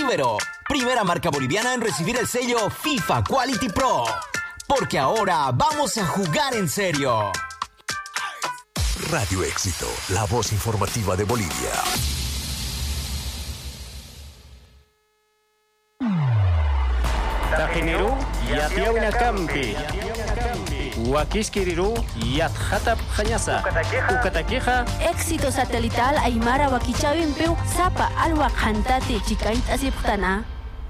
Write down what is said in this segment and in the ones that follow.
Ibero, primera marca boliviana en recibir el sello FIFA Quality Pro. Porque ahora vamos a jugar en serio. Radio Éxito, la voz informativa de Bolivia. Tajiniru, Yatiauna Campi. Huaquisquiriru, Yatjatap Jañasa. Ucataqueja. Éxito satelital Aymara Huaquichavimpeu, Zapa, Alwa Jantate, Chicait Asiptana.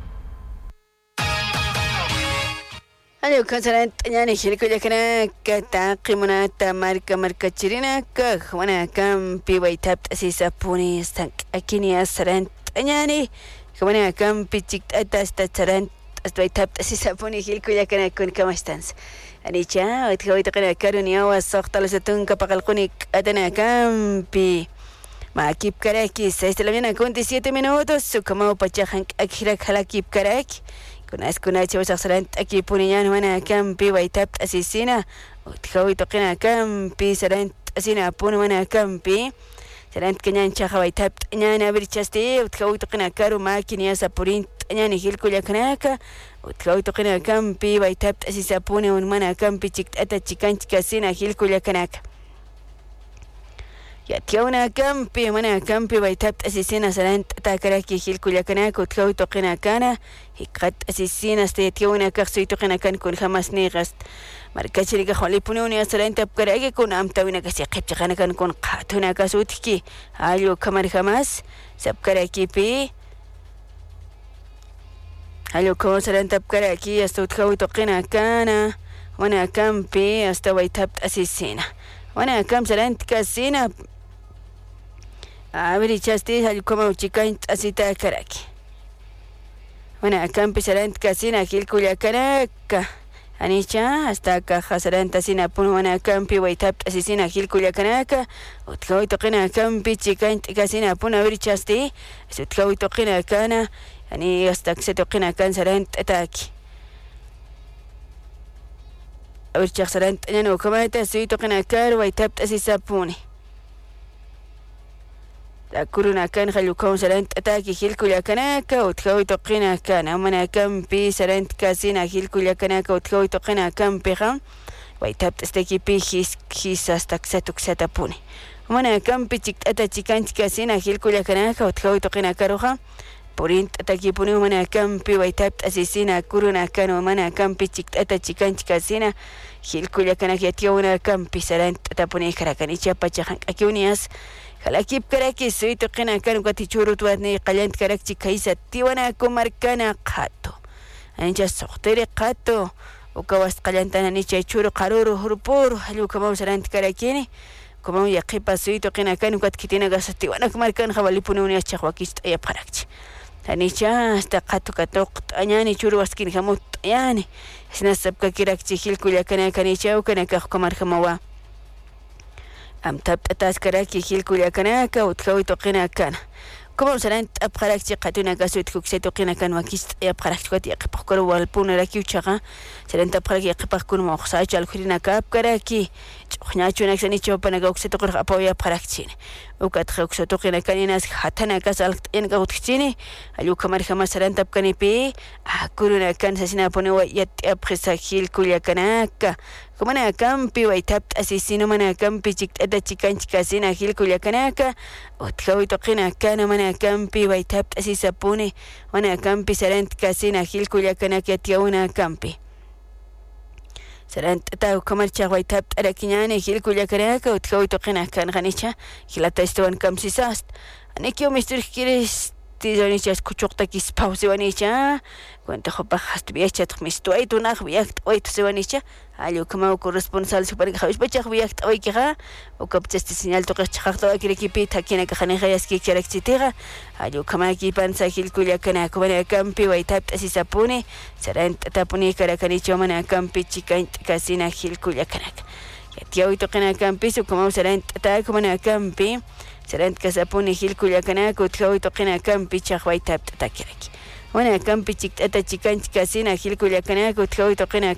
Ayo kasaran tanyani hilko yakana kata qimunata marka chirina ka wana kampi waitap asisa puni stank akini asaran tanyani wana kampi chiktata stacharan waitap asisa puni hilko yakana kun kamastans anicha utkhawita kana karunia wa saqtal satun kapaqalquni adana kampi ma kip karaki 6 de la mañana con 17 minutos sukama pachajan akhira khala kip karaki kuna chavos excelente aquí puniñan wana campi waitap asisina utkawi toqina campi serent asina pun wana campi serent kenyan chaja waitap ñana birchasti utkawi toqina karu makini asa purin ñani hilku yaknaka utkawi toqina campi waitap asisa pun wana campi chiktata chikanchika sina hilku yaknaka Yatiauna campi mana campi waitap asisina serent takaraki hilku yaknaka utkawi toqina kana hikat asisina yatiauna kaxi toqina kan kun jamas nigas markachiri ka khali pununi serent tapkaraki kun amtawina kasi qipchana kan kun qatuna kasutki ayo kamar jamas sapkaraki pi ayo ko serent tapkaraki hasta utkawi toqina kana wana campi hasta waitap asisina wana cam serent kasina A ver, echaste al como chica asita karaki. Bueno, acá empezarán casina aquí el Culiacanaca. Anicha, hasta acá hasarán tasina pun wana campi waitap asisina aquí el Culiacanaca. Utkawi toqina campi chica casina pun a ver echaste. Utkawi toqina cana. Ani hasta que se toqina cansarán ataki. A ver, chasarán no comata soy toqina car waitap asisa puni. La kuruna kan khalukaw sarant ataki hilku yakanaka utkawi toqina kana mana kampi sarant kasina hilku yakanaka utkawi toqina kampi ham waitap steki pi his hasta ksata puni mana kampi chiktata chikanchi kasina hilku yakanaka utkawi toqina karoha porint ataki puni mana kampi waitap asisina kuruna kan mana kampi chiktata chikanchi kasina hilku yakanaka yatiuna kampi sarant atapuni karakani chapachahan akiunias Halakip karaki suito kena kan kwati churut wadni qalent karakchi kaisa tiwana kumarkana qato ancha soqtere qato ukawas qalentana ni chay churu qaruru hurpur halu kama sarant karakini como yaqipa suito kena kan kwat kitina gasa tiwana kumarkan khawali pununi achaqwakis ay parakchi anicha hasta qato katoq anyani churu waskin hamut yani sina sabka kirakchi hilkuya kana kanicha ukana ka kumar khamawa Amtap ataskaraki hilku yakanaka utkawi toqina kana como serán apqarakchi qatuna kasut kukse toqina kan wakis apqarakchi kwati aqpaqkoro walpuna raki uchaqa serán apqaraki aqpaqkun moqsacha alkhurina kapkaraki ch'uqñachuna ksani chopana kukse toqir apoya apqarakchini ukat kukse toqina kaninas hatana kasal en kautchini alu kamar kama serán tapkanipi akuruna kan sasina pone wa yat apqisa hilku yakanaka como na campi waitap asisino mana campi chiktata chikanchika sina hilku yakanaka utkawi toqina kana mana campi waitap asisapuni mana campi sarant kasina hilku yakanaka yatiauna campi sarant ta kamarcha waitap arakiñani hilku yakanaka utkawi toqina kana ganicha hilata estoan kamsisast anekio mister kires tizonichas kuchuqtakis pausewanicha cuenta hopa hastbiachat mistuaitu naq biakt oitu sewanicha ayo como corresponsal super que bachach biakt oi kira o kapchasti señal to qachaqta kiriki takina kahane hayaski karaktitira ayo como aquí pansa hilkulia kana kubana campi waitap asisapuni serán tapuni karakanicho mana campi chikan kasina hilkulia kana yatiawi to kana campi su como serán ta como na campi serán kasapuni hilkulia kana kutkawi to kana campi chaqwaitap takiraki wana campi chiktata chikanchika sina hilkulia kana kutkawi to kana